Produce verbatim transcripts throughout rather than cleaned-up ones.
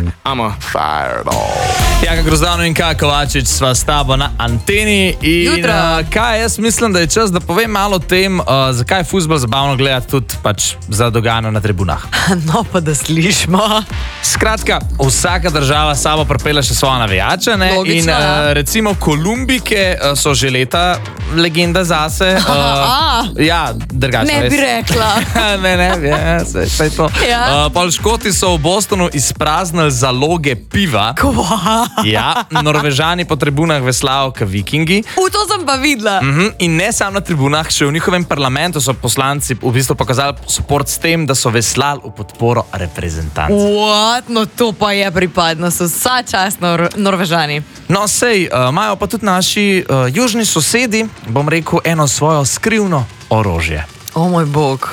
I'm a fireball. Jaka Grozdano in Kaja Kovačič sva s tabo na anteni. In Jutro. uh, kaj jaz mislim, da je čas, da povem malo o tem, uh, zakaj je fuzbol zabavno gledati tudi pač za dogajanje na tribunah. No, pa da slišimo. Skratka, vsaka država s sabo pripelje še svoje navijače, ne? Logično, In ja. uh, recimo Kolumbike uh, so že leta legenda zase. Uh, Aha. ja, drugače. Ne bi res. rekla. ne, ne, ja, saj, saj to. Ja. Uh, pol Škoti so v Bostonu izpraznili zaloge piva. Kva? Ja, Norvežani po tribunah veslajo k Vikingi. V to sem pa videla. Mhm, in ne samo na tribunah, še v njihovem parlamentu so poslanci v bistvu pokazali support s tem, da so veslali v podporo reprezentanci. What? No, to pa je pripadnost. Vsa čast nor Norvežani. No, sej, uh, imajo pa tudi naši uh, južni sosedi, bom rekel, eno svojo skrivno orožje. O moj bog.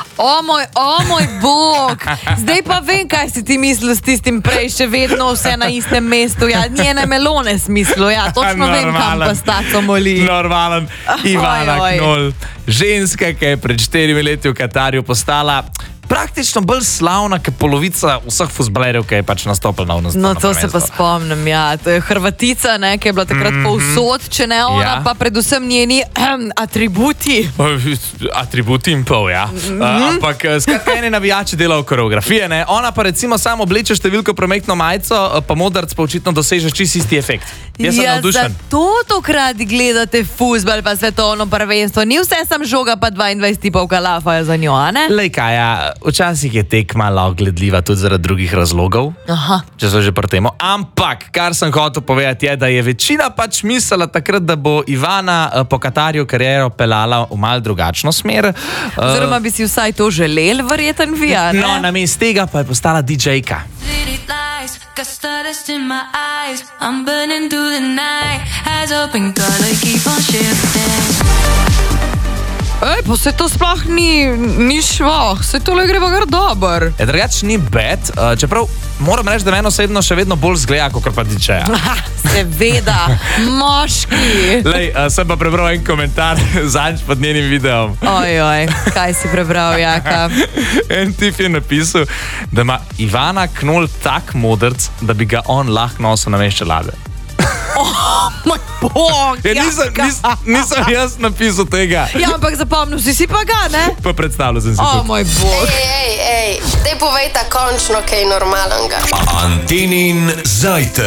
O moj, o moj bog. Zdaj pa vem, kaj si ti mislil s tistim prej, še vedno vse na istem mestu. Ja, njene melone smislu, ja, točno vem, kam pa staco moli. Normalen. Ivana Oj, oj. Knoll, ženska, ki je pred štirimi leti v Katarju postala praktično bolj slavna, kot polovica vseh fuzbalerjev, ki je pač nastopila na No, to se pa spomnim, ja. To je Hrvatica, ne, ki je bila takrat mm -hmm. povsod, če ne ona, Ja. pa predvsem njeni ehm, atributi. Atributi in pol, ja. Mm -hmm. uh, ampak skratka, eni navijači delajo koreografije, ne? Ona pa recimo samo obleče številko prometno majico, pa modrc pa očitno doseže čist isti efekt. Jaz sem Ja, navdušen. zato tokrat gledate fuzbal pa svetovno prvenstvo. Ni vse sam žoga pa dvaindvajset tipov kalafajo za njo, a ne? Lej, Kaja, včasih je tekma lahko gledljiva tudi zaradi drugih razlogov. Aha. Če so že pri tem. Ampak, kar sem hotel povedati, je, da je večina pač mislila takrat, da bo Ivana eh, po Katarju kariero pelala v mal drugačno smer. Eh, Oziroma bi si vsaj to želel, verjeten vi, a ne? No, namesto tega pa je postala didžejka. City lights, got stardust in my eyes. I'm burning through the night. Eyes open, color keep on shifting. Ej, pa se to sploh ni, ni švoh, se tole gre pa kar dober. Je drugač ni bed, uh, čeprav moram reči, da meni osebno še vedno bolj zgleda, kot pa didžeja. Ha, seveda, moški. Lej, uh, sem pa prebral en komentar zadnjič pod njenim videom. Ojoj, kaj si prebral, Jaka? En tip je napisal, da ima Ivana Knoll tak modrc, da bi ga on lahko nosil na mesto čelade. Moj bog, Ja, nisem, Jaka. nis, nisem jaz napisal tega. Ja, ampak zapomnil si si pa ga, ne? Pa predstavljal sem si O tudi. moj bog. Ej, ej, ej, daj povejta končno kaj normalnega. Antenin zajtrk.